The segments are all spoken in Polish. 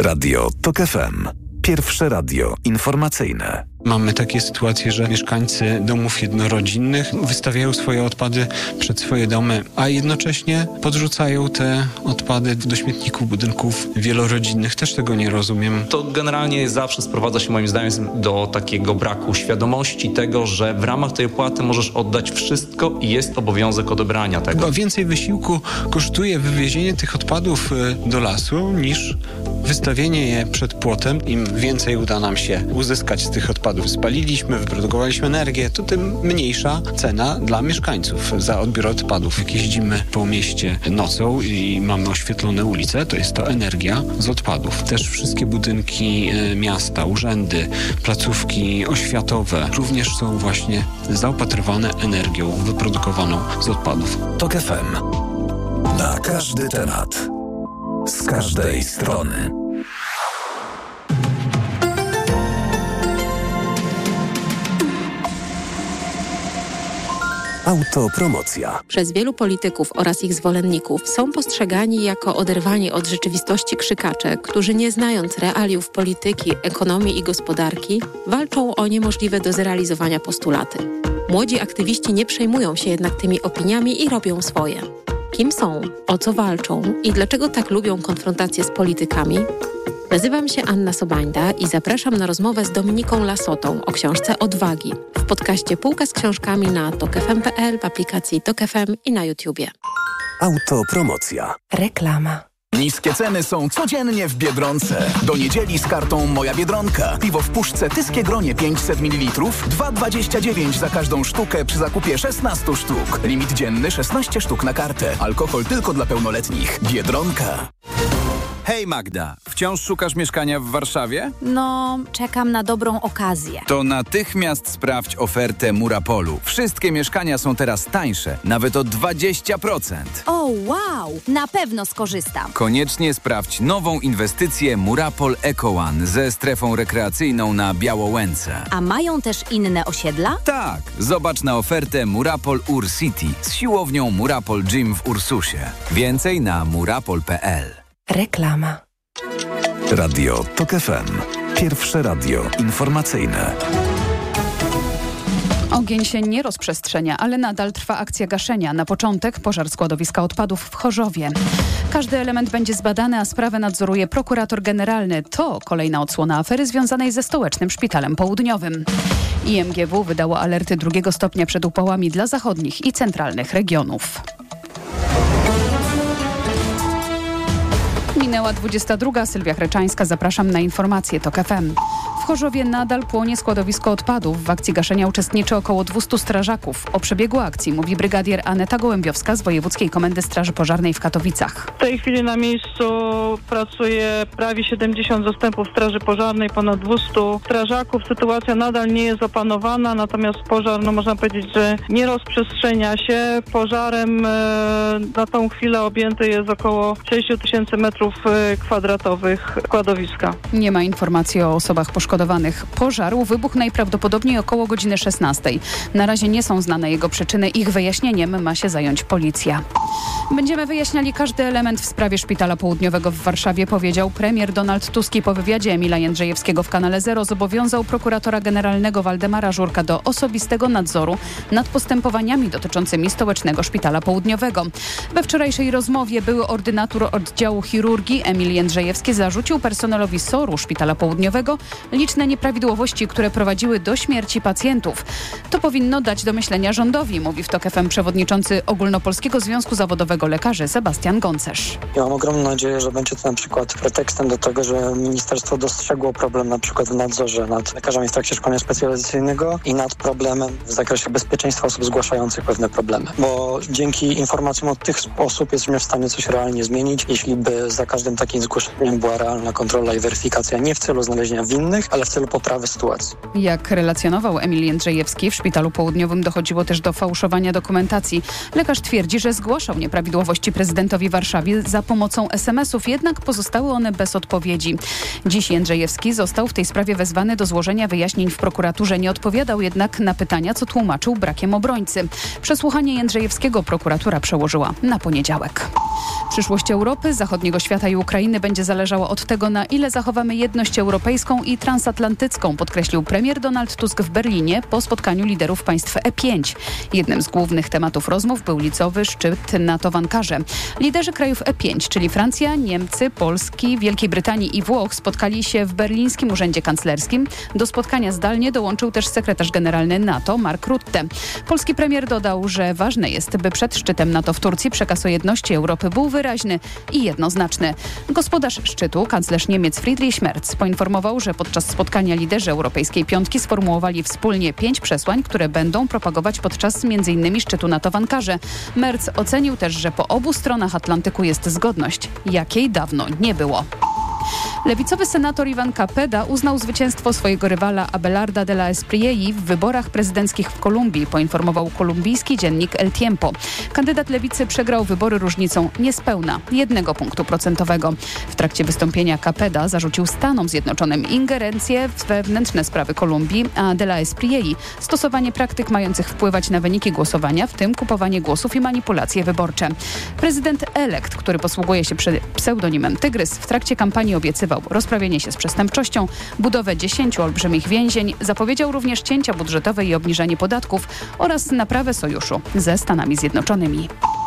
Radio TOK FM. Pierwsze radio informacyjne. Mamy takie sytuacje, że mieszkańcy domów jednorodzinnych wystawiają swoje odpady przed swoje domy, a jednocześnie podrzucają te odpady do śmietników budynków wielorodzinnych. Też tego nie rozumiem. To generalnie zawsze sprowadza się moim zdaniem do takiego braku świadomości tego, że w ramach tej opłaty możesz oddać wszystko i jest obowiązek odebrania tego. Chyba więcej wysiłku kosztuje wywiezienie tych odpadów do lasu niż wystawienie je przed płotem. Im więcej uda nam się uzyskać z tych odpadów, spaliliśmy, wyprodukowaliśmy energię, to tym mniejsza cena dla mieszkańców za odbiór odpadów. Jak jeździmy po mieście nocą i mamy oświetlone ulice, to jest to energia z odpadów. Też wszystkie budynki miasta, urzędy, placówki oświatowe również są właśnie zaopatrywane energią wyprodukowaną z odpadów. TOK FM. Na każdy temat. Z każdej strony. Autopromocja. Przez wielu polityków oraz ich zwolenników są postrzegani jako oderwani od rzeczywistości krzykacze, którzy nie znając realiów polityki, ekonomii i gospodarki, walczą o niemożliwe do zrealizowania postulaty. Młodzi aktywiści nie przejmują się jednak tymi opiniami i robią swoje. Kim są, o co walczą i dlaczego tak lubią konfrontację z politykami? Nazywam się Anna Sobańda i zapraszam na rozmowę z Dominiką Lasotą o książce Odwagi w podcaście Półka z książkami na tokfm.pl, w aplikacji TOK FM i na YouTubie. Autopromocja. Reklama. Niskie ceny są codziennie w Biedronce. Do niedzieli z kartą Moja Biedronka. Piwo w puszce Tyskie Gronie 500 ml, 2,29 za każdą sztukę przy zakupie 16 sztuk. Limit dzienny 16 sztuk na kartę. Alkohol tylko dla pełnoletnich. Biedronka. Hej Magda, wciąż szukasz mieszkania w Warszawie? No, czekam na dobrą okazję. To natychmiast sprawdź ofertę Murapolu. Wszystkie mieszkania są teraz tańsze, nawet o 20%. O, wow! Na pewno skorzystam. Koniecznie sprawdź nową inwestycję Murapol Eco One ze strefą rekreacyjną na Białołęce. A mają też inne osiedla? Tak, zobacz na ofertę Murapol Ur City z siłownią Murapol Gym w Ursusie. Więcej na murapol.pl. Reklama. Radio TOK FM. Pierwsze radio informacyjne. Ogień się nie rozprzestrzenia, ale nadal trwa akcja gaszenia. Na początek pożar składowiska odpadów w Chorzowie. Każdy element będzie zbadany, a sprawę nadzoruje prokurator generalny. To kolejna odsłona afery związanej ze Stołecznym Szpitalem Południowym. IMGW wydało alerty 2. stopnia przed upałami dla zachodnich i centralnych regionów. Minęła 22. Sylwia Chreczańska. Zapraszam na informacje TOK FM. W Chorzowie nadal płonie składowisko odpadów. W akcji gaszenia uczestniczy około 200 strażaków. O przebiegu akcji mówi brygadier Aneta Gołębiowska z Wojewódzkiej Komendy Straży Pożarnej w Katowicach. W tej chwili na miejscu pracuje prawie 70 zastępów Straży Pożarnej, ponad 200 strażaków. Sytuacja nadal nie jest opanowana, natomiast pożar, można powiedzieć, że nie rozprzestrzenia się. Pożarem na tą chwilę objęty jest około 6 000 metrów kwadratowych składowiska. Nie ma informacji o osobach poszkodowanych. Pożar wybuchł najprawdopodobniej około godziny 16. Na razie nie są znane jego przyczyny. Ich wyjaśnieniem ma się zająć policja. Będziemy wyjaśniali każdy element w sprawie Szpitala Południowego w Warszawie, powiedział premier Donald Tusk i po wywiadzie Emila Jędrzejewskiego w Kanale Zero zobowiązał prokuratora generalnego Waldemara Żurka do osobistego nadzoru nad postępowaniami dotyczącymi Stołecznego Szpitala Południowego. We wczorajszej rozmowie były ordynator oddziału chirurgii Emil Jędrzejewski zarzucił personelowi SOR-u Szpitala Południowego liczne nieprawidłowości, które prowadziły do śmierci pacjentów. To powinno dać do myślenia rządowi, mówi w TOK FM przewodniczący Ogólnopolskiego Związku Zawodowego Lekarzy Sebastian Gącerz. Ja mam ogromną nadzieję, że będzie to na przykład pretekstem do tego, że ministerstwo dostrzegło problem na przykład w nadzorze nad lekarzami w trakcie szkolenia specjalizacyjnego i nad problemem w zakresie bezpieczeństwa osób zgłaszających pewne problemy. Bo dzięki informacjom od tych osób jesteśmy w stanie coś realnie zmienić, jeśli by za każdym takim zgłoszeniem była realna kontrola i weryfikacja, nie w celu znalezienia winnych, ale w celu poprawy sytuacji. Jak relacjonował Emil Jędrzejewski, w Szpitalu Południowym dochodziło też do fałszowania dokumentacji. Lekarz twierdzi, że zgłaszał nieprawidłowości prezydentowi Warszawie za pomocą SMS-ów, jednak pozostały one bez odpowiedzi. Dziś Jędrzejewski został w tej sprawie wezwany do złożenia wyjaśnień w prokuraturze. Nie odpowiadał jednak na pytania, co tłumaczył brakiem obrońcy. Przesłuchanie Jędrzejewskiego prokuratura przełożyła na poniedziałek. Przyszłość Europy, zachodniego świata świata i Ukrainy będzie zależała od tego, na ile zachowamy jedność europejską i transatlantycką, podkreślił premier Donald Tusk w Berlinie po spotkaniu liderów państw E5. Jednym z głównych tematów rozmów był licowy szczyt NATO w Ankarze. Liderzy krajów E5, czyli Francja, Niemcy, Polski, Wielkiej Brytanii i Włoch, spotkali się w berlińskim urzędzie kanclerskim. Do spotkania zdalnie dołączył też sekretarz generalny NATO Mark Rutte. Polski premier dodał, że ważne jest, by przed szczytem NATO w Turcji przekaz o jedności Europy był wyraźny i jednoznaczny. Gospodarz szczytu, kanclerz Niemiec Friedrich Merz, poinformował, że podczas spotkania liderzy Europejskiej Piątki sformułowali wspólnie 5 przesłań, które będą propagować podczas m.in. szczytu NATO w Ankarze. Merz ocenił też, że po obu stronach Atlantyku jest zgodność, jakiej dawno nie było. Lewicowy senator Ivan Capeda uznał zwycięstwo swojego rywala Abelarda de la Espriella w wyborach prezydenckich w Kolumbii, poinformował kolumbijski dziennik El Tiempo. Kandydat lewicy przegrał wybory różnicą niespełna 1 punktu procentowego. W trakcie wystąpienia Capeda zarzucił Stanom Zjednoczonym ingerencję w wewnętrzne sprawy Kolumbii, a de la Espriella stosowanie praktyk mających wpływać na wyniki głosowania, w tym kupowanie głosów i manipulacje wyborcze. Prezydent elekt, który posługuje się pseudonimem Tygrys, w trakcie kampanii obiecywał rozprawienie się z przestępczością, budowę 10 olbrzymich więzień, zapowiedział również cięcia budżetowe i obniżanie podatków oraz naprawę sojuszu ze Stanami Zjednoczonymi.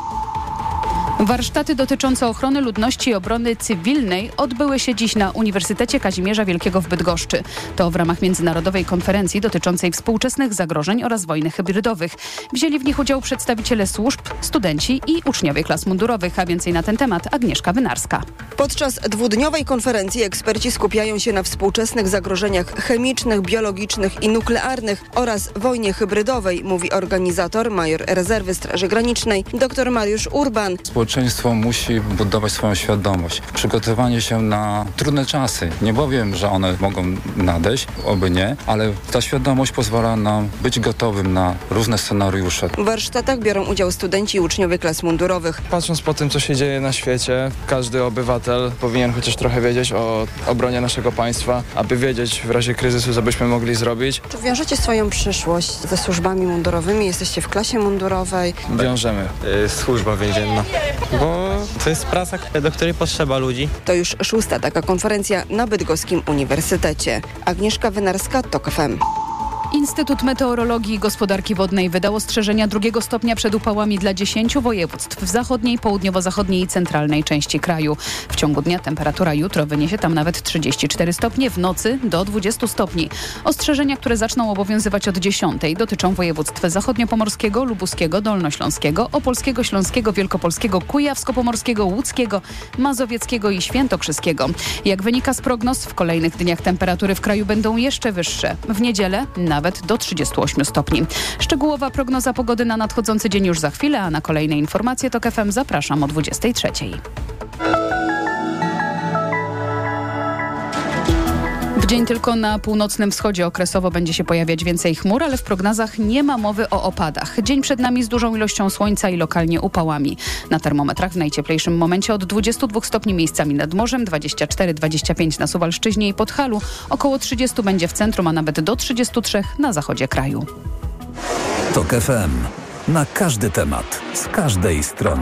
Warsztaty dotyczące ochrony ludności i obrony cywilnej odbyły się dziś na Uniwersytecie Kazimierza Wielkiego w Bydgoszczy. To w ramach międzynarodowej konferencji dotyczącej współczesnych zagrożeń oraz wojny hybrydowych. Wzięli w nich udział przedstawiciele służb, studenci i uczniowie klas mundurowych, a więcej na ten temat Agnieszka Wynarska. Podczas dwudniowej konferencji eksperci skupiają się na współczesnych zagrożeniach chemicznych, biologicznych i nuklearnych oraz wojnie hybrydowej, mówi organizator, major rezerwy Straży Granicznej, dr Mariusz Urban. Społeczeństwo musi budować swoją świadomość. Przygotowanie się na trudne czasy. Nie powiem, że one mogą nadejść, oby nie, ale ta świadomość pozwala nam być gotowym na różne scenariusze. W warsztatach biorą udział studenci i uczniowie klas mundurowych. Patrząc po tym, co się dzieje na świecie, każdy obywatel powinien chociaż trochę wiedzieć o obronie naszego państwa, aby wiedzieć w razie kryzysu, co byśmy mogli zrobić. Czy wiążecie swoją przyszłość ze służbami mundurowymi? Jesteście w klasie mundurowej? Wiążemy. Służba więzienna. Bo to jest praca, do której potrzeba ludzi. To już 6. taka konferencja na Bydgoskim Uniwersytecie. Agnieszka Wynarska, TOK FM. Instytut Meteorologii i Gospodarki Wodnej wydał ostrzeżenia 2 stopnia przed upałami dla 10 województw w zachodniej, południowo-zachodniej i centralnej części kraju. W ciągu dnia temperatura jutro wyniesie tam nawet 34 stopnie, w nocy do 20 stopni. Ostrzeżenia, które zaczną obowiązywać od 10, dotyczą województw zachodniopomorskiego, lubuskiego, dolnośląskiego, opolskiego, śląskiego, wielkopolskiego, kujawsko-pomorskiego, łódzkiego, mazowieckiego i świętokrzyskiego. Jak wynika z prognoz, w kolejnych dniach temperatury w kraju będą jeszcze wyższe. W niedzielę nawet do 38 stopni. Szczegółowa prognoza pogody na nadchodzący dzień już za chwilę, a na kolejne informacje TOK FM zapraszam o 23. W dzień tylko na północnym wschodzie okresowo będzie się pojawiać więcej chmur, ale w prognozach nie ma mowy o opadach. Dzień przed nami z dużą ilością słońca i lokalnie upałami. Na termometrach w najcieplejszym momencie od 22 stopni miejscami nad morzem, 24-25 na Suwalszczyźnie i Podhalu, około 30 będzie w centrum, a nawet do 33 na zachodzie kraju. TOK FM. Na każdy temat, z każdej strony.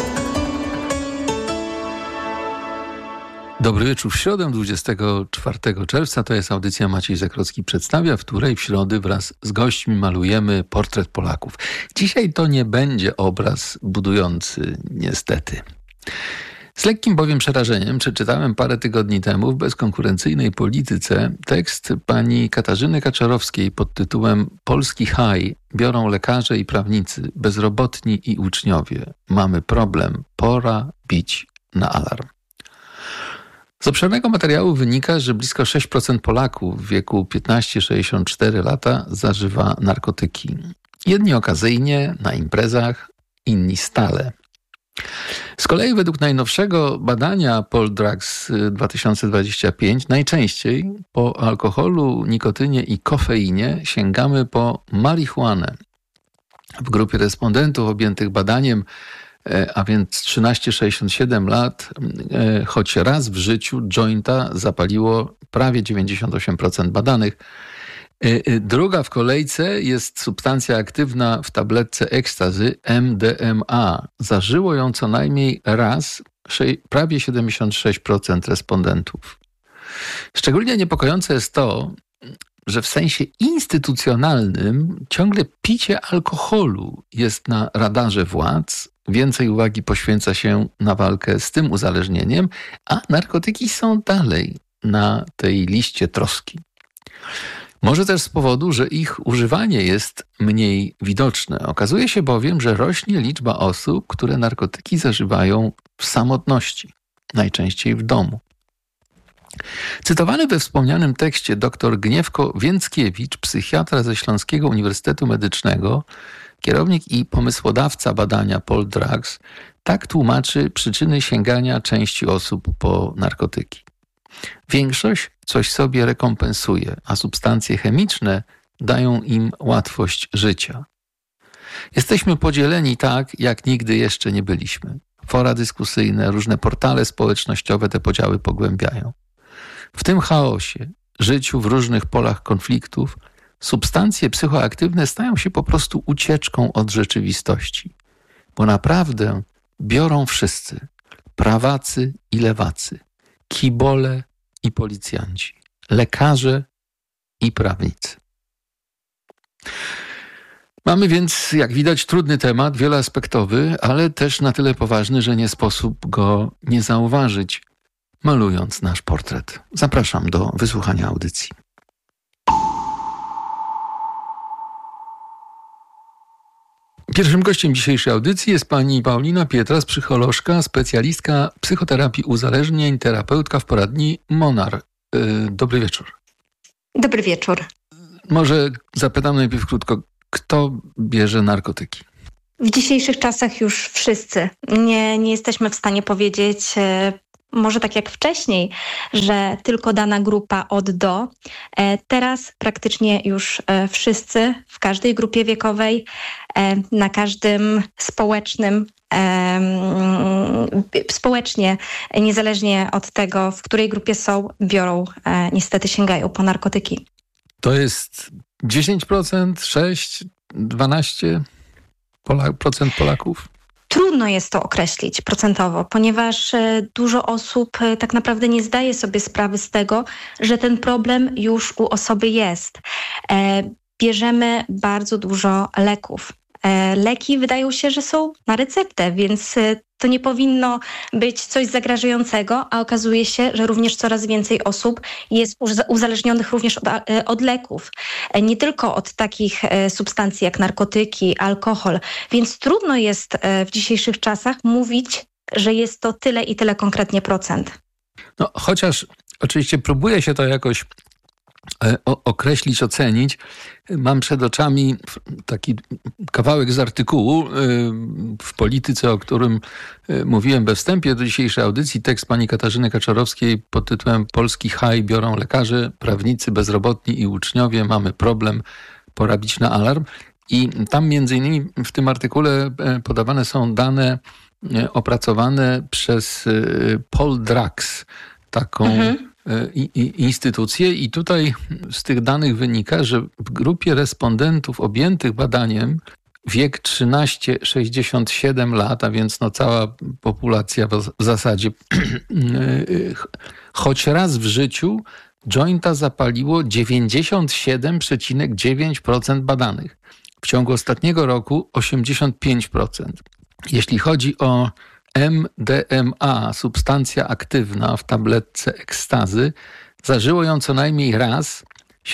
Dobry wieczór. W środę 24 czerwca to jest audycja Maciej Zakrocki przedstawia, w której w środę wraz z gośćmi malujemy portret Polaków. Dzisiaj to nie będzie obraz budujący, niestety. Z lekkim bowiem przerażeniem przeczytałem parę tygodni temu w bezkonkurencyjnej polityce tekst pani Katarzyny Kaczorowskiej pod tytułem Polski haj biorą lekarze i prawnicy, bezrobotni i uczniowie. Mamy problem, pora bić na alarm. Z obszernego materiału wynika, że blisko 6% Polaków w wieku 15-64 lata zażywa narkotyki. Jedni okazyjnie, na imprezach, inni stale. Z kolei według najnowszego badania Poldrugs 2025 najczęściej po alkoholu, nikotynie i kofeinie sięgamy po marihuanę. W grupie respondentów objętych badaniem, a więc 13-67 lat, choć raz w życiu jointa zapaliło prawie 98% badanych. Druga w kolejce jest substancja aktywna w tabletce ekstazy MDMA. Zażyło ją co najmniej raz prawie 76% respondentów. Szczególnie niepokojące jest to, że w sensie instytucjonalnym ciągle picie alkoholu jest na radarze władz, więcej uwagi poświęca się na walkę z tym uzależnieniem, a narkotyki są dalej na tej liście troski. Może też z powodu, że ich używanie jest mniej widoczne. Okazuje się bowiem, że rośnie liczba osób, które narkotyki zażywają w samotności, najczęściej w domu. Cytowany we wspomnianym tekście dr Gniewko Więckiewicz, psychiatra ze Śląskiego Uniwersytetu Medycznego, kierownik i pomysłodawca badania PolDrugs, tak tłumaczy przyczyny sięgania części osób po narkotyki. Większość coś sobie rekompensuje, a substancje chemiczne dają im łatwość życia. Jesteśmy podzieleni tak, jak nigdy jeszcze nie byliśmy. Fora dyskusyjne, różne portale społecznościowe te podziały pogłębiają. W tym chaosie, życiu w różnych polach konfliktów, substancje psychoaktywne stają się po prostu ucieczką od rzeczywistości. Bo naprawdę biorą wszyscy, prawacy i lewacy, kibole i policjanci, lekarze i prawnicy. Mamy więc, jak widać, trudny temat, wieloaspektowy, ale też na tyle poważny, że nie sposób go nie zauważyć, malując nasz portret. Zapraszam do wysłuchania audycji. Pierwszym gościem dzisiejszej audycji jest pani Paulina Pietras, psycholożka, specjalistka psychoterapii uzależnień, terapeutka w poradni Monar. Dobry wieczór. Dobry wieczór. Może zapytam najpierw krótko, kto bierze narkotyki? W dzisiejszych czasach już wszyscy. Nie jesteśmy w stanie powiedzieć, może tak jak wcześniej, że tylko dana grupa od do. Teraz praktycznie już wszyscy, w każdej grupie wiekowej, na każdym społecznie, niezależnie od tego, w której grupie są, biorą, niestety sięgają po narkotyki. To jest 10%, 6%, 12% Polaków? Trudno jest to określić procentowo, ponieważ dużo osób tak naprawdę nie zdaje sobie sprawy z tego, że ten problem już u osoby jest. Bierzemy bardzo dużo leków. Leki wydają się, że są na receptę, więc to nie powinno być coś zagrażającego, a okazuje się, że również coraz więcej osób jest uzależnionych również od leków. Nie tylko od takich substancji jak narkotyki, alkohol. Więc trudno jest w dzisiejszych czasach mówić, że jest to tyle i tyle konkretnie procent. No, chociaż oczywiście próbuje się to jakoś określić, ocenić. Mam przed oczami taki kawałek z artykułu w Polityce, o którym mówiłem we wstępie do dzisiejszej audycji. Tekst pani Katarzyny Kaczorowskiej pod tytułem Polski haj biorą lekarze, prawnicy, bezrobotni i uczniowie. Mamy problem, pora bić na alarm. I tam między innymi w tym artykule podawane są dane opracowane przez PolDrugs, taką instytucje i tutaj z tych danych wynika, że w grupie respondentów objętych badaniem wiek 13-67 lat, a więc cała populacja w zasadzie choć raz w życiu jointa zapaliło 97,9% badanych. W ciągu ostatniego roku 85%. Jeśli chodzi o MDMA, substancja aktywna w tabletce ekstazy, zażyło ją co najmniej raz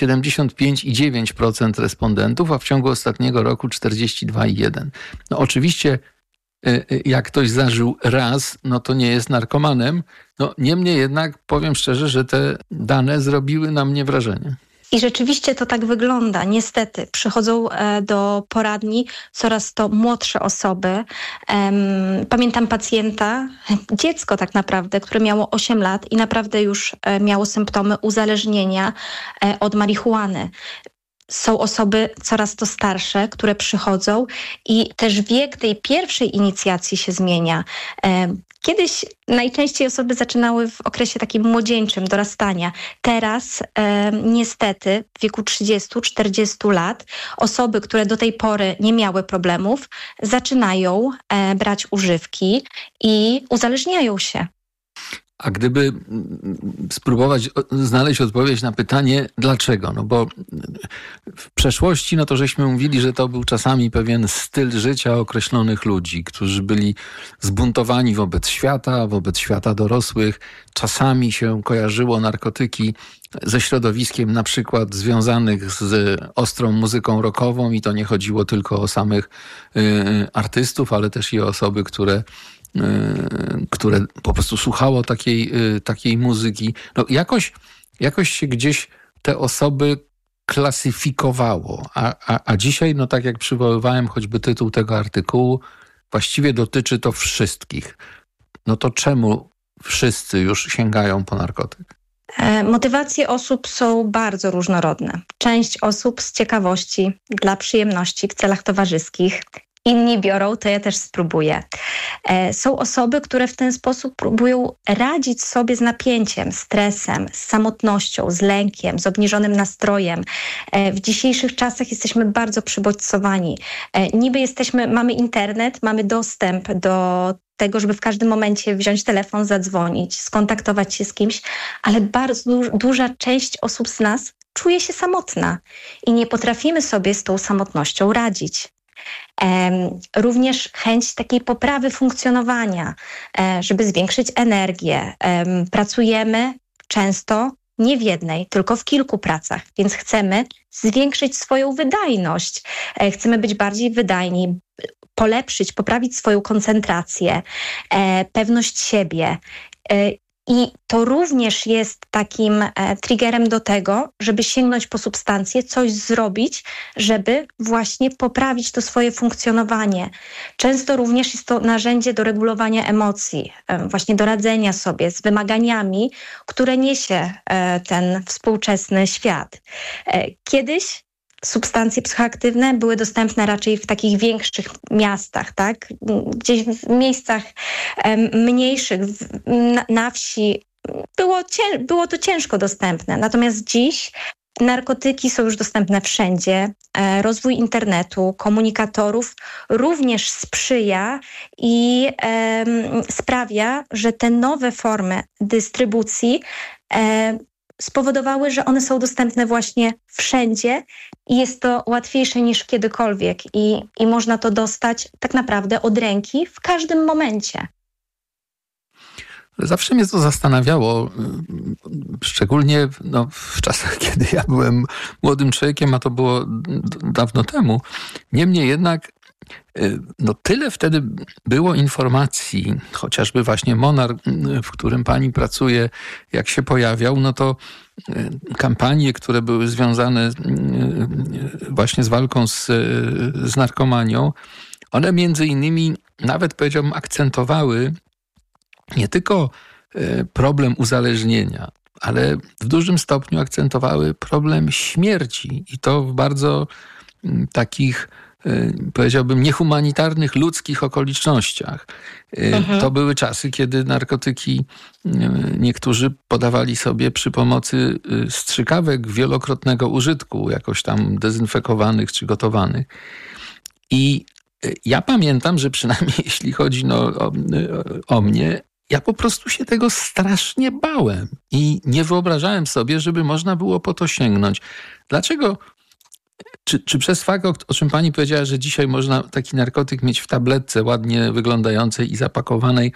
75,9% respondentów, a w ciągu ostatniego roku 42,1%. No oczywiście jak ktoś zażył raz, no to nie jest narkomanem. No niemniej jednak powiem szczerze, że te dane zrobiły na mnie wrażenie. I rzeczywiście to tak wygląda. Niestety przychodzą do poradni coraz to młodsze osoby. Pamiętam pacjenta, dziecko tak naprawdę, które miało 8 lat i naprawdę już miało symptomy uzależnienia od marihuany. są osoby coraz to starsze, które przychodzą i też wiek tej pierwszej inicjacji się zmienia. Kiedyś najczęściej osoby zaczynały w okresie takim młodzieńczym, dorastania. Teraz niestety w wieku 30-40 lat osoby, które do tej pory nie miały problemów, zaczynają brać używki i uzależniają się. A gdyby spróbować znaleźć odpowiedź na pytanie, dlaczego? No bo w przeszłości, no to żeśmy mówili, że to był czasami pewien styl życia określonych ludzi, którzy byli zbuntowani wobec świata dorosłych. Czasami się kojarzyło narkotyki ze środowiskiem na przykład związanych z ostrą muzyką rockową i to nie chodziło tylko o samych artystów, ale też i o osoby, które po prostu słuchało takiej muzyki. No jakoś się gdzieś te osoby klasyfikowało. A dzisiaj, no tak jak przywoływałem choćby tytuł tego artykułu, właściwie dotyczy to wszystkich. No to czemu wszyscy już sięgają po narkotyk? Motywacje osób są bardzo różnorodne. Część osób z ciekawości, dla przyjemności, w celach towarzyskich. Inni biorą, to ja też spróbuję. Są osoby, które w ten sposób próbują radzić sobie z napięciem, stresem, z samotnością, z lękiem, z obniżonym nastrojem. W dzisiejszych czasach jesteśmy bardzo przybodźcowani. Niby mamy internet, mamy dostęp do tego, żeby w każdym momencie wziąć telefon, zadzwonić, skontaktować się z kimś, ale bardzo duża część osób z nas czuje się samotna i nie potrafimy sobie z tą samotnością radzić. Również chęć takiej poprawy funkcjonowania, żeby zwiększyć energię. Pracujemy często nie w jednej, tylko w kilku pracach, więc chcemy zwiększyć swoją wydajność. Chcemy być bardziej wydajni, poprawić swoją koncentrację, pewność siebie. I to również jest takim triggerem do tego, żeby sięgnąć po substancję, coś zrobić, żeby właśnie poprawić to swoje funkcjonowanie. Często również jest to narzędzie do regulowania emocji, właśnie do radzenia sobie z wymaganiami, które niesie ten współczesny świat. Kiedyś substancje psychoaktywne były dostępne raczej w takich większych miastach, tak? Gdzieś w miejscach mniejszych, na wsi było to ciężko dostępne. Natomiast dziś narkotyki są już dostępne wszędzie. Rozwój internetu, komunikatorów również sprzyja i sprawia, że te nowe formy dystrybucji spowodowały, że one są dostępne właśnie wszędzie i jest to łatwiejsze niż kiedykolwiek i można to dostać tak naprawdę od ręki w każdym momencie. Zawsze mnie to zastanawiało, szczególnie w czasach, kiedy ja byłem młodym człowiekiem, a to było dawno temu. Niemniej jednak tyle wtedy było informacji, chociażby właśnie Monar, w którym pani pracuje, jak się pojawiał, no to kampanie, które były związane właśnie z walką z narkomanią, one między innymi nawet powiedziałbym akcentowały nie tylko problem uzależnienia, ale w dużym stopniu akcentowały problem śmierci i to w bardzo takich, powiedziałbym, niehumanitarnych, ludzkich okolicznościach. To były czasy, kiedy narkotyki niektórzy podawali sobie przy pomocy strzykawek wielokrotnego użytku, jakoś tam dezynfekowanych czy gotowanych. I ja pamiętam, że przynajmniej jeśli chodzi o mnie, ja po prostu się tego strasznie bałem i nie wyobrażałem sobie, żeby można było po to sięgnąć. Dlaczego? Czy przez fakt, o czym pani powiedziała, że dzisiaj można taki narkotyk mieć w tabletce ładnie wyglądającej i zapakowanej,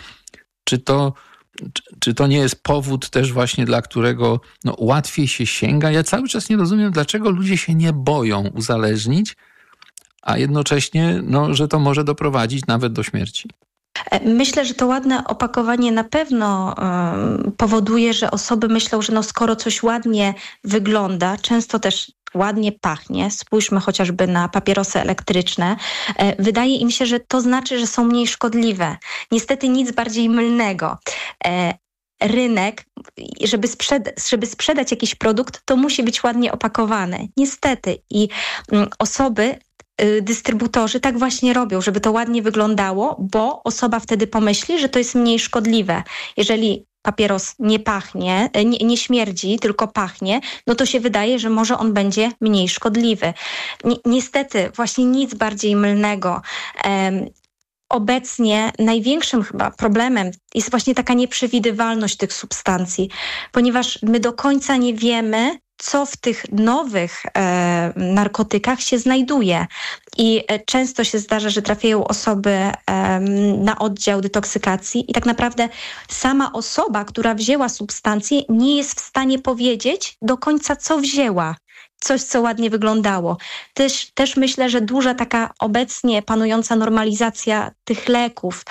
czy to nie jest powód też właśnie, dla którego łatwiej się sięga? Ja cały czas nie rozumiem, dlaczego ludzie się nie boją uzależnić, a jednocześnie, że to może doprowadzić nawet do śmierci. Myślę, że to ładne opakowanie na pewno powoduje, że osoby myślą, że skoro coś ładnie wygląda, często też ładnie pachnie, spójrzmy chociażby na papierosy elektryczne, wydaje im się, że to znaczy, że są mniej szkodliwe. Niestety nic bardziej mylnego. rynek, żeby sprzedać jakiś produkt, to musi być ładnie opakowany. Niestety. I osoby, dystrybutorzy tak właśnie robią, żeby to ładnie wyglądało, bo osoba wtedy pomyśli, że to jest mniej szkodliwe. Jeżeli papieros nie pachnie, nie śmierdzi, tylko pachnie, no to się wydaje, że może on będzie mniej szkodliwy. Niestety, właśnie nic bardziej mylnego. Obecnie największym chyba problemem jest właśnie taka nieprzewidywalność tych substancji, ponieważ my do końca nie wiemy, co w tych nowych narkotykach się znajduje. I często się zdarza, że trafiają osoby na oddział detoksykacji i tak naprawdę sama osoba, która wzięła substancję, nie jest w stanie powiedzieć do końca, co wzięła. Coś, co ładnie wyglądało. Też myślę, że duża taka obecnie panująca normalizacja tych leków,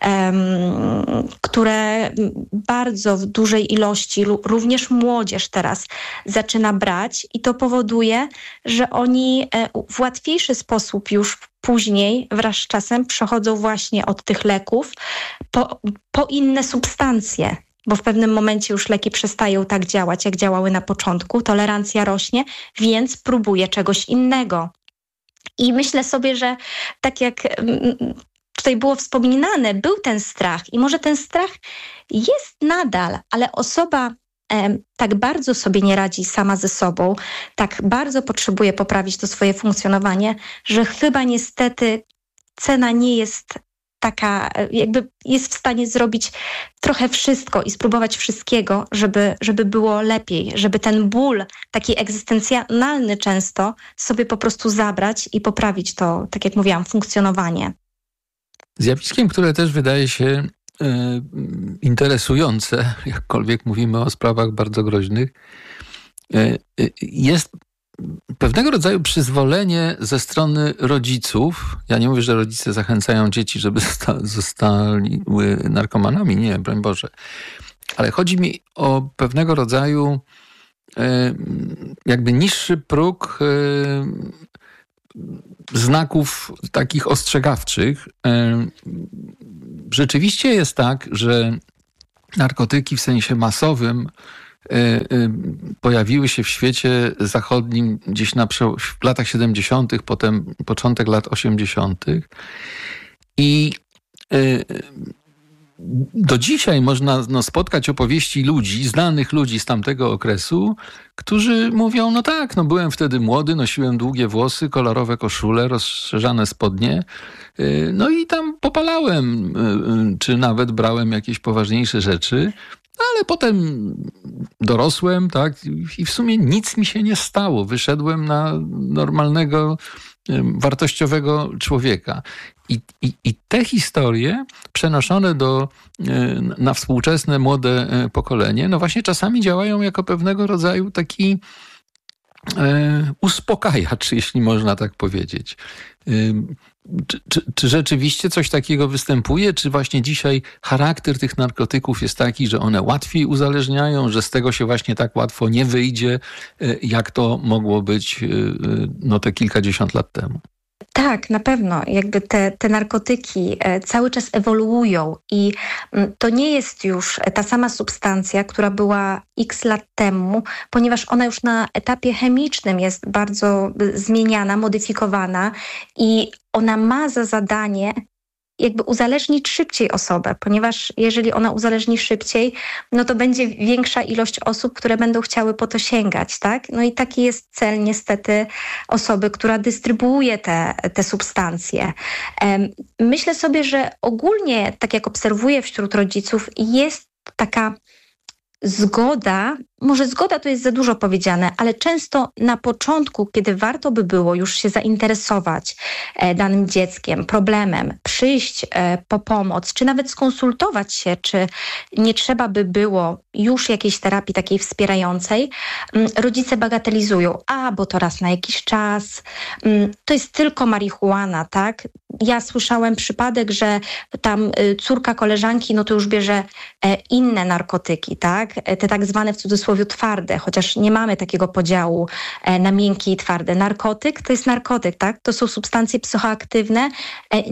które bardzo w dużej ilości, również młodzież teraz zaczyna brać i to powoduje, że oni w łatwiejszy sposób już później wraz z czasem przechodzą właśnie od tych leków po inne substancje. Bo w pewnym momencie już leki przestają tak działać, jak działały na początku. Tolerancja rośnie, więc próbuje czegoś innego. I myślę sobie, że tak jak tutaj było wspominane, był ten strach i może ten strach jest nadal, ale osoba tak bardzo sobie nie radzi sama ze sobą, tak bardzo potrzebuje poprawić to swoje funkcjonowanie, że chyba niestety cena nie jest taka, jakby jest w stanie zrobić trochę wszystko i spróbować wszystkiego, żeby było lepiej, żeby ten ból taki egzystencjonalny często sobie po prostu zabrać i poprawić to, tak jak mówiłam, funkcjonowanie. Zjawiskiem, które też wydaje się interesujące, jakkolwiek mówimy o sprawach bardzo groźnych, jest pewnego rodzaju przyzwolenie ze strony rodziców. Ja nie mówię, że rodzice zachęcają dzieci, żeby zostali narkomanami. Nie, broń Boże. Ale chodzi mi o pewnego rodzaju jakby niższy próg znaków takich ostrzegawczych. Rzeczywiście jest tak, że narkotyki w sensie masowym pojawiły się w świecie zachodnim gdzieś w latach 70., potem początek lat 80. I do dzisiaj można spotkać opowieści ludzi, znanych ludzi z tamtego okresu, którzy mówią, no tak, no byłem wtedy młody, nosiłem długie włosy, kolorowe koszule, rozszerzane spodnie, no i tam popalałem, czy nawet brałem jakieś poważniejsze rzeczy, ale potem dorosłem, tak, i w sumie nic mi się nie stało. Wyszedłem na normalnego, wartościowego człowieka. I te historie przenoszone na współczesne, młode pokolenie, no właśnie czasami działają jako pewnego rodzaju taki uspokajacz, jeśli można tak powiedzieć. Czy rzeczywiście coś takiego występuje? Czy właśnie dzisiaj charakter tych narkotyków jest taki, że one łatwiej uzależniają, że z tego się właśnie tak łatwo nie wyjdzie, jak to mogło być te kilkadziesiąt lat temu? Tak, na pewno. Jakby te narkotyki cały czas ewoluują i to nie jest już ta sama substancja, która była x lat temu, ponieważ ona już na etapie chemicznym jest bardzo zmieniana, modyfikowana i ona ma za zadanie jakby uzależnić szybciej osobę, ponieważ jeżeli ona uzależni szybciej, no to będzie większa ilość osób, które będą chciały po to sięgać, tak? No i taki jest cel niestety osoby, która dystrybuuje te substancje. Myślę sobie, że ogólnie, tak jak obserwuję wśród rodziców, jest taka zgoda, może zgoda to jest za dużo powiedziane, ale często na początku, kiedy warto by było już się zainteresować danym dzieckiem, problemem, przyjść po pomoc, czy nawet skonsultować się, czy nie trzeba by było już jakiejś terapii takiej wspierającej, rodzice bagatelizują, bo to raz na jakiś czas, to jest tylko marihuana, tak? Ja słyszałem przypadek, że tam córka koleżanki, no to już bierze inne narkotyki, tak? Te tak zwane w cudzysłowie twarde, chociaż nie mamy takiego podziału na miękkie i twarde. Narkotyk to jest narkotyk, tak? To są substancje psychoaktywne.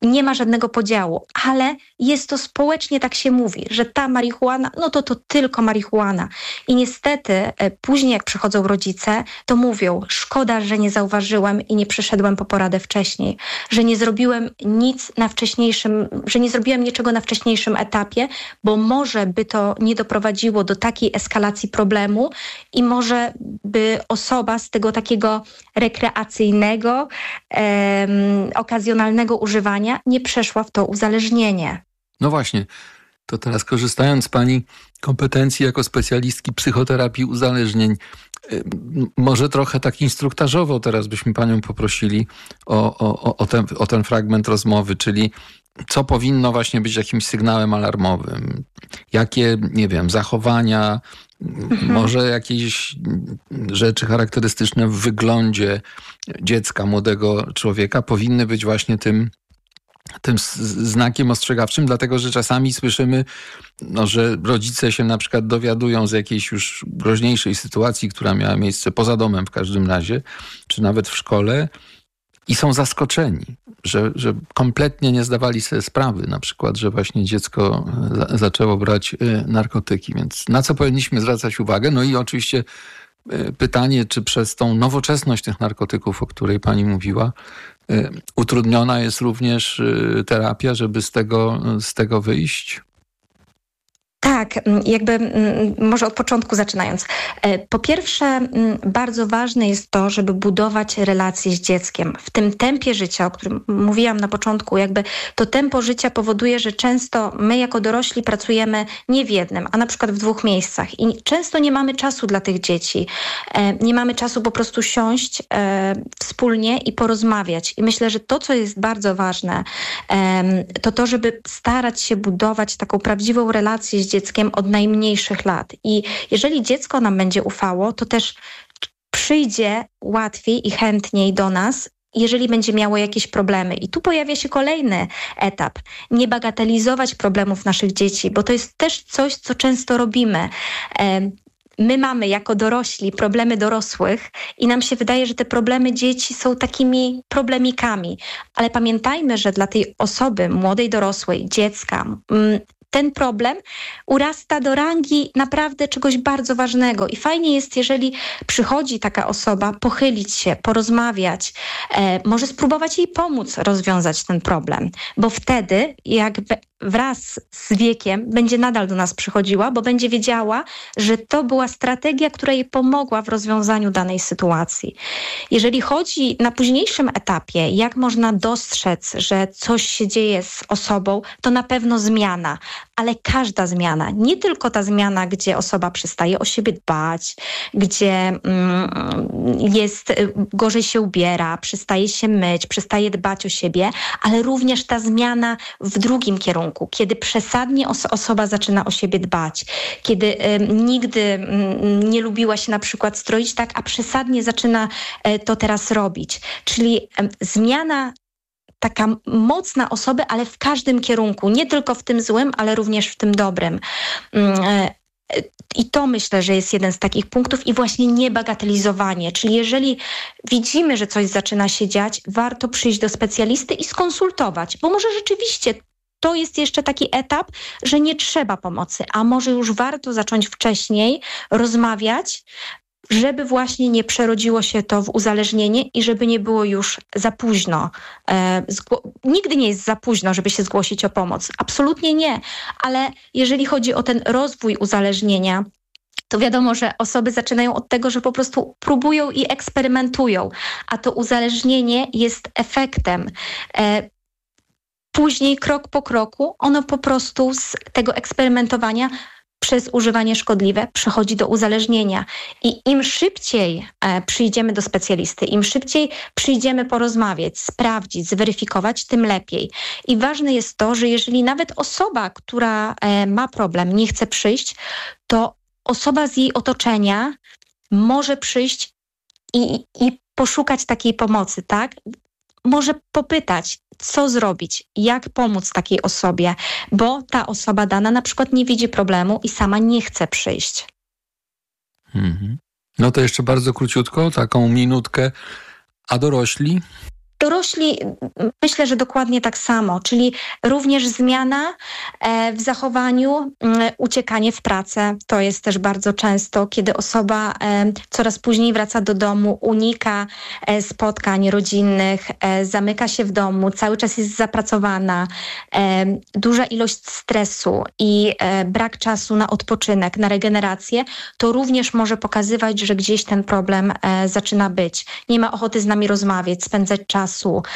nie ma żadnego podziału, ale jest to społecznie, tak się mówi, że ta marihuana, no to tylko marihuana. I niestety później jak przychodzą rodzice, to mówią, szkoda, że nie zauważyłem i nie przyszedłem po poradę wcześniej, że nie zrobiłem nic na wcześniejszym, że nie zrobiłem niczego na wcześniejszym etapie, bo może by to nie doprowadziło do takiej eskalacji problemu i może by osoba z tego takiego rekreacyjnego, okazjonalnego używania nie przeszła w to uzależnienie. No właśnie, to teraz korzystając z Pani kompetencji jako specjalistki psychoterapii uzależnień, może trochę tak instruktażowo teraz byśmy Panią poprosili o ten fragment rozmowy, czyli co powinno właśnie być jakimś sygnałem alarmowym? Jakie, nie wiem, zachowania, może jakieś rzeczy charakterystyczne w wyglądzie dziecka, młodego człowieka powinny być właśnie tym znakiem ostrzegawczym, dlatego że czasami słyszymy, że rodzice się na przykład dowiadują z jakiejś już groźniejszej sytuacji, która miała miejsce poza domem w każdym razie, czy nawet w szkole i są zaskoczeni, że kompletnie nie zdawali sobie sprawy, na przykład, że właśnie dziecko zaczęło brać narkotyki. Więc na co powinniśmy zwracać uwagę? No i oczywiście pytanie, czy przez tą nowoczesność tych narkotyków, o której Pani mówiła, utrudniona jest również terapia, żeby z tego wyjść? Tak, jakby może od początku zaczynając. Po pierwsze, bardzo ważne jest to, żeby budować relacje z dzieckiem. W tym tempie życia, o którym mówiłam na początku, jakby to tempo życia powoduje, że często my jako dorośli pracujemy nie w jednym, a na przykład w 2 miejscach. I często nie mamy czasu dla tych dzieci. Nie mamy czasu po prostu siąść wspólnie i porozmawiać. I myślę, że to, co jest bardzo ważne, to, żeby starać się budować taką prawdziwą relację z dzieckiem od najmniejszych lat. I jeżeli dziecko nam będzie ufało, to też przyjdzie łatwiej i chętniej do nas, jeżeli będzie miało jakieś problemy. I tu pojawia się kolejny etap. Nie bagatelizować problemów naszych dzieci, bo to jest też coś, co często robimy. My mamy jako dorośli problemy dorosłych i nam się wydaje, że te problemy dzieci są takimi problemikami. Ale pamiętajmy, że dla tej osoby, młodej dorosłej, dziecka, ten problem urasta do rangi naprawdę czegoś bardzo ważnego i fajnie jest, jeżeli przychodzi taka osoba, pochylić się, porozmawiać, może spróbować jej pomóc rozwiązać ten problem, bo wtedy jakby wraz z wiekiem będzie nadal do nas przychodziła, bo będzie wiedziała, że to była strategia, która jej pomogła w rozwiązaniu danej sytuacji. Jeżeli chodzi na późniejszym etapie, jak można dostrzec, że coś się dzieje z osobą, to na pewno zmiana, ale każda zmiana, nie tylko ta zmiana, gdzie osoba przestaje o siebie dbać, gdzie gorzej się ubiera, przestaje się myć, przestaje dbać o siebie, ale również ta zmiana w drugim kierunku, kiedy przesadnie osoba zaczyna o siebie dbać, kiedy nigdy nie lubiła się na przykład stroić tak, a przesadnie zaczyna to teraz robić. Czyli zmiana taka mocna osoby, ale w każdym kierunku, nie tylko w tym złym, ale również w tym dobrym. I to myślę, że jest jeden z takich punktów i właśnie niebagatelizowanie. Czyli jeżeli widzimy, że coś zaczyna się dziać, warto przyjść do specjalisty i skonsultować, bo może rzeczywiście to jest jeszcze taki etap, że nie trzeba pomocy, a może już warto zacząć wcześniej rozmawiać, żeby właśnie nie przerodziło się to w uzależnienie i żeby nie było już za późno. Nigdy nie jest za późno, żeby się zgłosić o pomoc. Absolutnie nie. Ale jeżeli chodzi o ten rozwój uzależnienia, to wiadomo, że osoby zaczynają od tego, że po prostu próbują i eksperymentują, a to uzależnienie jest efektem. Później, krok po kroku, ono po prostu z tego eksperymentowania przez używanie szkodliwe przechodzi do uzależnienia. I im szybciej przyjdziemy do specjalisty, im szybciej przyjdziemy porozmawiać, sprawdzić, zweryfikować, tym lepiej. I ważne jest to, że jeżeli nawet osoba, która ma problem, nie chce przyjść, to osoba z jej otoczenia może przyjść i poszukać takiej pomocy, tak? Może popytać, co zrobić, jak pomóc takiej osobie, bo ta osoba dana na przykład nie widzi problemu i sama nie chce przyjść. No to jeszcze bardzo króciutko, taką minutkę. A dorośli? Dorośli, myślę, że dokładnie tak samo, czyli również zmiana w zachowaniu, uciekanie w pracę. To jest też bardzo często, kiedy osoba coraz później wraca do domu, unika spotkań rodzinnych, zamyka się w domu, cały czas jest zapracowana, duża ilość stresu i brak czasu na odpoczynek, na regenerację, to również może pokazywać, że gdzieś ten problem zaczyna być. Nie ma ochoty z nami rozmawiać, spędzać czasu,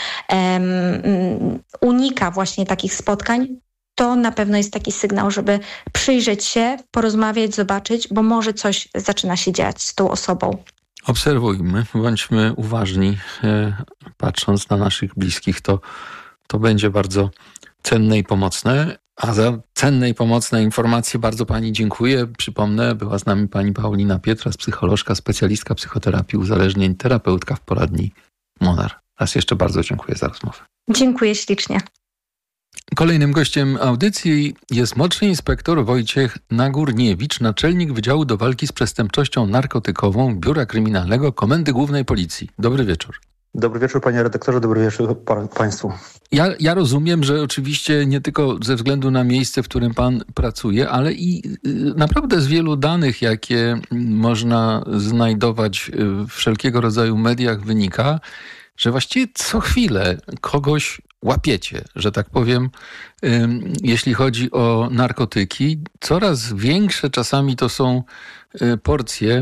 unika właśnie takich spotkań. To na pewno jest taki sygnał, żeby przyjrzeć się, porozmawiać, zobaczyć, bo może coś zaczyna się dziać z tą osobą. Obserwujmy, bądźmy uważni, patrząc na naszych bliskich, to będzie bardzo cenne i pomocne. A za cenne i pomocne informacje bardzo pani dziękuję. Przypomnę, była z nami pani Paulina Pietras, psycholożka, specjalistka psychoterapii uzależnień, terapeutka w poradni Monar. Raz jeszcze bardzo dziękuję za rozmowę. Dziękuję ślicznie. Kolejnym gościem audycji jest młodszy inspektor Wojciech Nagórniewicz, naczelnik Wydziału do Walki z Przestępczością Narkotykową Biura Kryminalnego Komendy Głównej Policji. Dobry wieczór. Dobry wieczór, panie redaktorze, dobry wieczór państwu. Ja rozumiem, że oczywiście nie tylko ze względu na miejsce, w którym pan pracuje, ale i naprawdę z wielu danych, jakie można znajdować w wszelkiego rodzaju mediach, wynika, że właściwie co chwilę kogoś łapiecie, że tak powiem, jeśli chodzi o narkotyki. Coraz większe czasami to są porcje.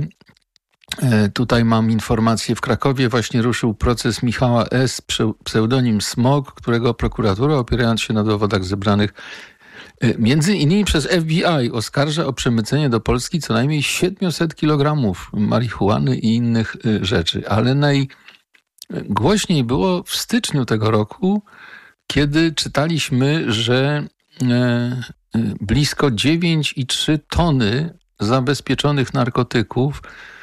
Tutaj mam informację, w Krakowie właśnie ruszył proces Michała S., pseudonim Smog, którego prokuratura, opierając się na dowodach zebranych między innymi przez FBI, oskarża o przemycenie do Polski co najmniej 700 kg marihuany i innych rzeczy. Ale najgłośniej było w styczniu tego roku, kiedy czytaliśmy, że blisko 9,3 tony zabezpieczonych narkotyków,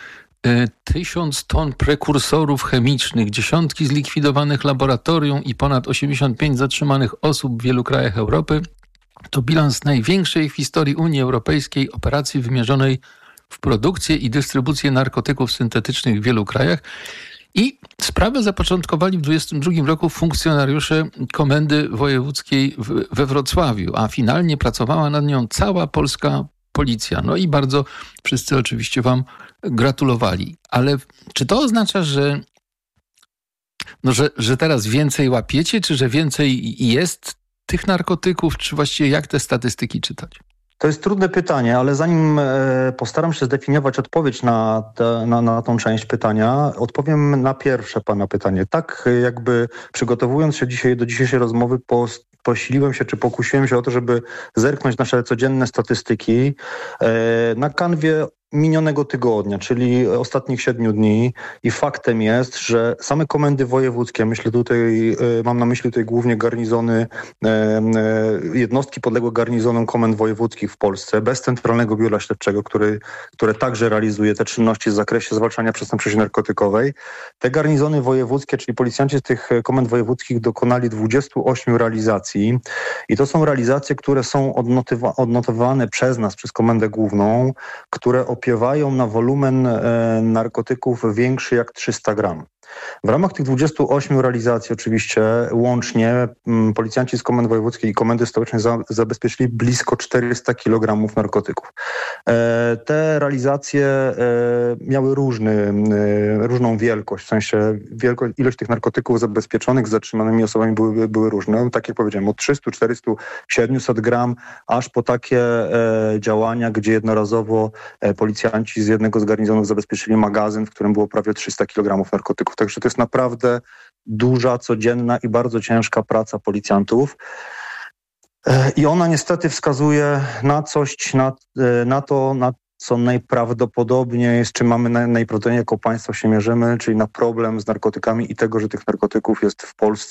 1000 ton prekursorów chemicznych, dziesiątki zlikwidowanych laboratorium i ponad 85 zatrzymanych osób w wielu krajach Europy to bilans największej w historii Unii Europejskiej operacji wymierzonej w produkcję i dystrybucję narkotyków syntetycznych w wielu krajach. I sprawę zapoczątkowali w 2022 roku funkcjonariusze Komendy Wojewódzkiej we Wrocławiu, a finalnie pracowała nad nią cała polska policja. No i bardzo wszyscy oczywiście wam gratulowali. Ale czy to oznacza, że teraz więcej łapiecie, czy że więcej jest tych narkotyków, czy właściwie jak te statystyki czytać? To jest trudne pytanie, ale zanim postaram się zdefiniować odpowiedź na tą część pytania, odpowiem na pierwsze pana pytanie. Tak jakby przygotowując się do dzisiejszej rozmowy, posiliłem się, czy pokusiłem się o to, żeby zerknąć nasze codzienne statystyki na kanwie minionego tygodnia, czyli ostatnich 7 dni, i faktem jest, że same komendy wojewódzkie, mam na myśli tutaj głównie garnizony, jednostki podległe garnizonom komend wojewódzkich w Polsce, bez Centralnego Biura Śledczego, które także realizuje te czynności w zakresie zwalczania przestępczości narkotykowej. Te garnizony wojewódzkie, czyli policjanci z tych komend wojewódzkich, dokonali 28 realizacji i to są realizacje, które są odnotowane przez nas, przez Komendę Główną, które opiewają na wolumen narkotyków większy jak 300 gram. W ramach tych 28 realizacji oczywiście łącznie policjanci z Komend Wojewódzkiej i Komendy Stołecznej zabezpieczyli blisko 400 kg narkotyków. Te realizacje miały różną wielkość, w sensie ilość tych narkotyków zabezpieczonych z zatrzymanymi osobami były różne. Tak jak powiedziałem, od 300, 400, 700 gram, aż po takie działania, gdzie jednorazowo policjanci z jednego z garnizonów zabezpieczyli magazyn, w którym było prawie 300 kg narkotyków. Także to jest naprawdę duża, codzienna i bardzo ciężka praca policjantów. I ona niestety wskazuje na coś, na to, co najprawdopodobniej jest, czym mamy najprawdopodobniej jako państwo się mierzymy, czyli na problem z narkotykami i tego, że tych narkotyków jest w Polsce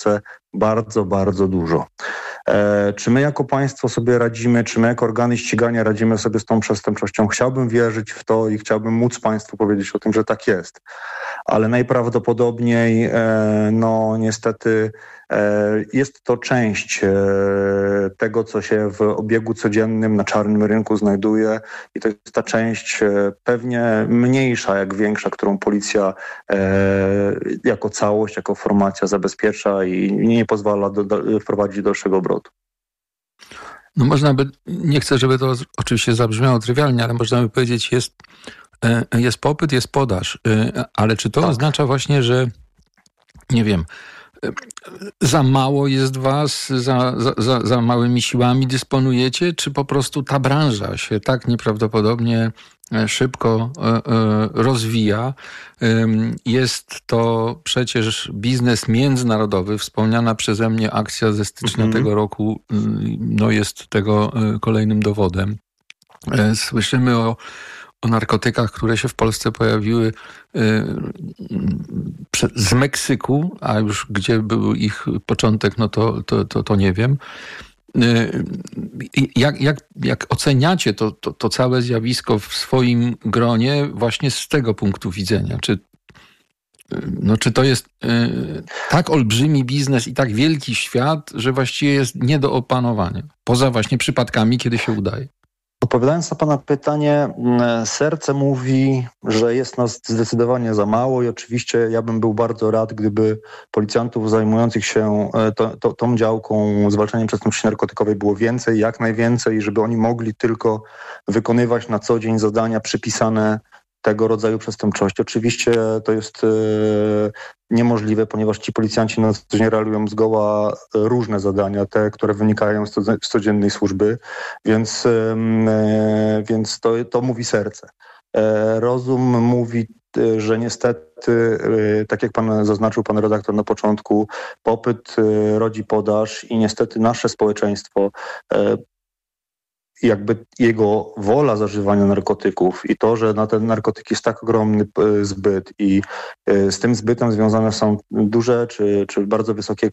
bardzo, bardzo dużo. Czy my jako państwo sobie radzimy, czy my jako organy ścigania radzimy sobie z tą przestępczością? Chciałbym wierzyć w to i chciałbym móc państwu powiedzieć o tym, że tak jest. Ale najprawdopodobniej, niestety jest to część tego, co się w obiegu codziennym na czarnym rynku znajduje i to jest ta część pewnie mniejsza jak większa, którą policja jako całość, jako formacja zabezpiecza i nie pozwala wprowadzić dalszego obrotu. No można by, nie chcę, żeby to oczywiście zabrzmiało trywialnie, ale można by powiedzieć, jest popyt, jest podaż, ale czy to oznacza właśnie, że nie wiem, za mało jest was, za małymi siłami dysponujecie, czy po prostu ta branża się tak nieprawdopodobnie szybko rozwija? Jest to przecież biznes międzynarodowy. Wspomniana przeze mnie akcja ze stycznia tego roku jest tego kolejnym dowodem. Słyszymy o narkotykach, które się w Polsce pojawiły z Meksyku, a już gdzie był ich początek, to nie wiem. Jak oceniacie to całe zjawisko w swoim gronie właśnie z tego punktu widzenia? Czy to jest tak olbrzymi biznes i tak wielki świat, że właściwie jest nie do opanowania? Poza właśnie przypadkami, kiedy się udaje. Odpowiadając na pana pytanie, serce mówi, że jest nas zdecydowanie za mało i oczywiście ja bym był bardzo rad, gdyby policjantów zajmujących się tą działką zwalczaniem przestępczości narkotykowej było więcej, jak najwięcej i żeby oni mogli tylko wykonywać na co dzień zadania przypisane tego rodzaju przestępczości. Oczywiście to jest niemożliwe, ponieważ ci policjanci na co dzień realizują zgoła różne zadania, te, które wynikają z codziennej służby, więc to mówi serce. Rozum mówi, że niestety, tak jak pan zaznaczył, pan redaktor na początku, popyt rodzi podaż i niestety nasze społeczeństwo jakby jego wola zażywania narkotyków i to, że na te narkotyki jest tak ogromny zbyt i z tym zbytem związane są duże czy bardzo wysokie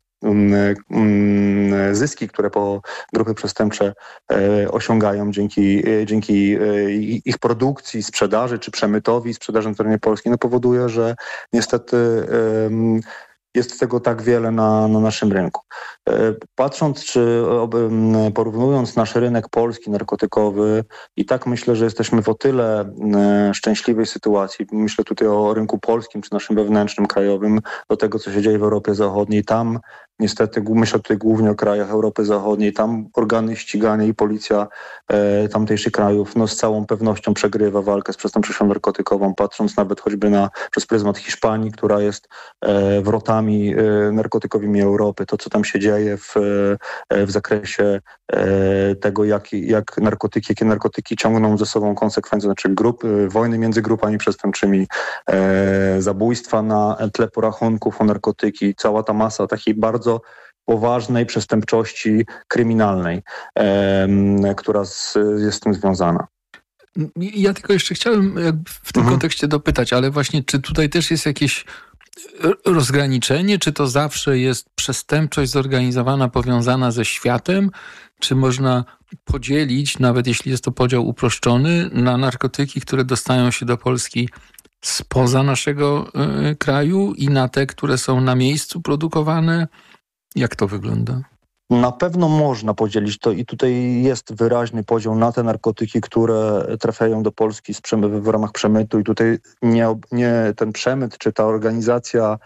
zyski, które grupy przestępcze osiągają dzięki ich produkcji, sprzedaży czy przemytowi, sprzedaży na terenie Polski, powoduje, że niestety jest tego tak wiele na naszym rynku. Patrząc czy porównując nasz rynek polski narkotykowy, i tak myślę, że jesteśmy w o tyle szczęśliwej sytuacji, myślę tutaj o rynku polskim czy naszym wewnętrznym, krajowym, do tego, co się dzieje w Europie Zachodniej. Tam niestety, myślę tutaj głównie o krajach Europy Zachodniej, tam organy ścigania i policja tamtejszych krajów z całą pewnością przegrywa walkę z przestępczością narkotykową, patrząc nawet choćby przez pryzmat Hiszpanii, która jest wrotami narkotykowymi Europy. To, co tam się dzieje w zakresie tego, jakie narkotyki ciągną ze sobą konsekwencje, znaczy wojny między grupami przestępczymi, zabójstwa na tle porachunków o narkotyki, cała ta masa takiej bardzo poważnej przestępczości kryminalnej, która jest z tym związana. Ja tylko jeszcze chciałem w tym kontekście dopytać, ale właśnie czy tutaj też jest jakieś rozgraniczenie, czy to zawsze jest przestępczość zorganizowana, powiązana ze światem, czy można podzielić, nawet jeśli jest to podział uproszczony, na narkotyki, które dostają się do Polski spoza naszego kraju i na te, które są na miejscu produkowane? Jak to wygląda? Na pewno można podzielić to i tutaj jest wyraźny podział na te narkotyki, które trafiają do Polski w ramach przemytu i tutaj nie ten przemyt czy ta organizacja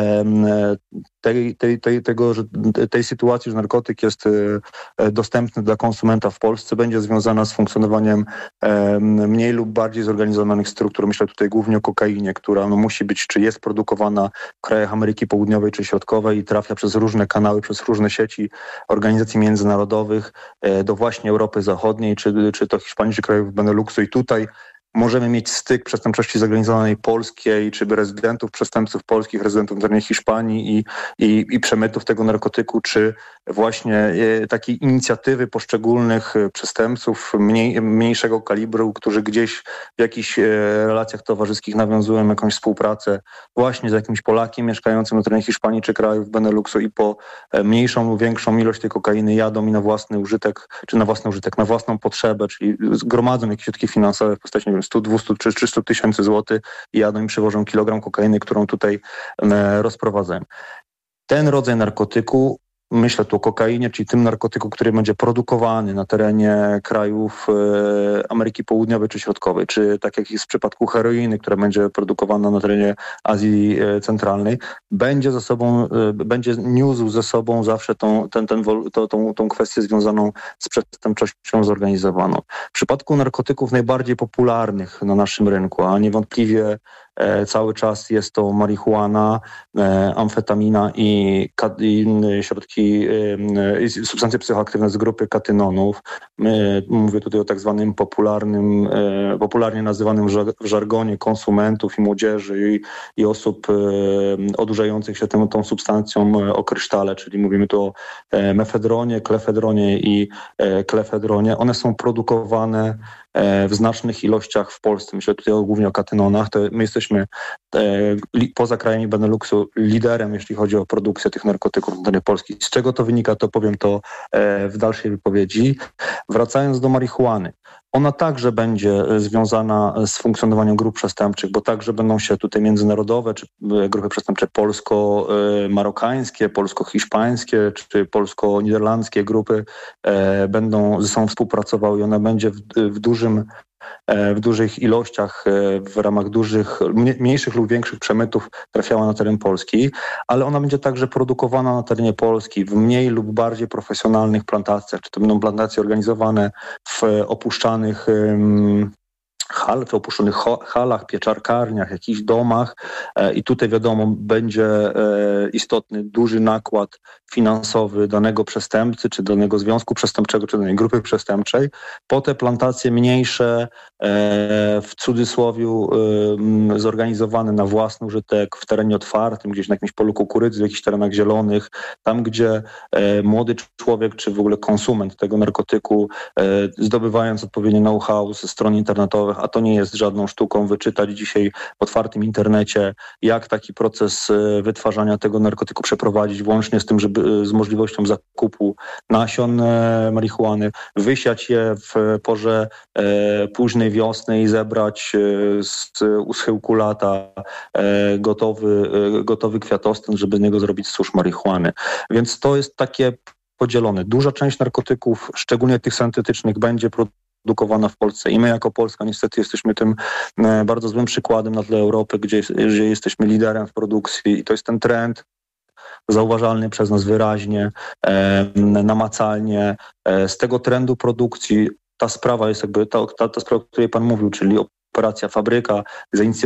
tej sytuacji, że narkotyk jest dostępny dla konsumenta w Polsce, będzie związana z funkcjonowaniem mniej lub bardziej zorganizowanych struktur. Myślę tutaj głównie o kokainie, która musi być, czy jest produkowana w krajach Ameryki Południowej czy Środkowej i trafia przez różne kanały, przez różne sieci organizacji międzynarodowych do właśnie Europy Zachodniej, czy to Hiszpanii, czy krajów Beneluxu i tutaj możemy mieć styk przestępczości zorganizowanej polskiej, czy rezydentów, przestępców polskich, rezydentów na terenie Hiszpanii i przemytów tego narkotyku, czy właśnie takiej inicjatywy poszczególnych przestępców mniejszego kalibru, którzy gdzieś w jakichś relacjach towarzyskich nawiązują jakąś współpracę właśnie z jakimś Polakiem mieszkającym na terenie Hiszpanii czy krajów Beneluxu i po mniejszą lub większą ilość tej kokainy jadą i na własny użytek, na własną potrzebę, czyli gromadzą jakieś środki finansowe w postaci, nie wiem, 100, 200 czy 300 tysięcy złotych i jadą i przywożą kilogram kokainy, którą tutaj rozprowadzają. Ten rodzaj narkotyku, myślę tu o kokainie, czyli tym narkotyku, który będzie produkowany na terenie krajów Ameryki Południowej czy Środkowej, czy tak jak jest w przypadku heroiny, która będzie produkowana na terenie Azji Centralnej, będzie niósł ze sobą zawsze tą kwestię związaną z przestępczością zorganizowaną. W przypadku narkotyków najbardziej popularnych na naszym rynku, a niewątpliwie cały czas jest to marihuana, amfetamina i środki, substancje psychoaktywne z grupy katynonów. Mówię tutaj o tak zwanym popularnie nazywanym w żargonie konsumentów i młodzieży i osób odurzających się tą substancją o krysztale, czyli mówimy tu o mefedronie, klefedronie i klefedronie. One są produkowane w znacznych ilościach w Polsce. Myślę tutaj głównie o katynonach. My jesteśmy poza krajami Beneluxu liderem, jeśli chodzi o produkcję tych narkotyków na terenie Polski. Z czego to wynika, to powiem to w dalszej wypowiedzi. Wracając do marihuany. Ona także będzie związana z funkcjonowaniem grup przestępczych, bo także będą się tutaj międzynarodowe, czy grupy przestępcze polsko-marokańskie, polsko-hiszpańskie, czy polsko-niderlandzkie grupy będą ze sobą współpracowały i ona będzie w dużych ilościach, w ramach mniejszych lub większych przemytów trafiała na teren Polski, ale ona będzie także produkowana na terenie Polski w mniej lub bardziej profesjonalnych plantacjach. Czy to będą plantacje organizowane w opuszczanych halach, pieczarkarniach, jakichś domach i tutaj wiadomo będzie istotny, duży nakład finansowy danego przestępcy, czy danego związku przestępczego, czy danej grupy przestępczej. Po te plantacje mniejsze, w cudzysłowiu zorganizowane na własny użytek w terenie otwartym, gdzieś na jakimś polu kukurydzy, w jakichś terenach zielonych, tam gdzie młody człowiek, czy w ogóle konsument tego narkotyku, zdobywając odpowiednie know-how ze stron internetowych, a to nie jest żadną sztuką wyczytać dzisiaj w otwartym internecie, jak taki proces wytwarzania tego narkotyku przeprowadzić, włącznie z tym, z możliwością zakupu nasion marihuany, wysiać je w porze późnej wiosny i zebrać u schyłku lata gotowy kwiatostan, żeby z niego zrobić susz marihuany. Więc to jest takie podzielone. Duża część narkotyków, szczególnie tych syntetycznych, będzie produkowana w Polsce i my jako Polska niestety jesteśmy tym bardzo złym przykładem na tle Europy, gdzie jesteśmy liderem w produkcji i to jest ten trend zauważalny przez nas wyraźnie, namacalnie. Z tego trendu produkcji ta sprawa jest jakby ta sprawa, o której Pan mówił, czyli operacja Fabryka, zainicjowana